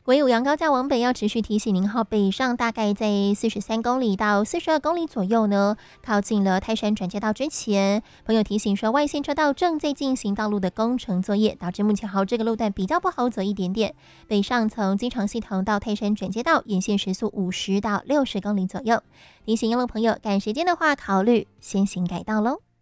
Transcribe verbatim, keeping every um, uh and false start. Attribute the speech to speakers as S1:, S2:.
S1: 国一五杨高架往北要持续提醒您哈，北上大概在四十三公里到四十二公里左右呢，靠近了泰山转接道之前，朋友提醒说外线车道正在进行道路的工程作业，导致目前好这个路段比较不好走一点点。北上从机场系统到泰山转接道，沿线时速五十到六十公里左右。提醒用路朋友赶时间的话，考虑先行改道喽。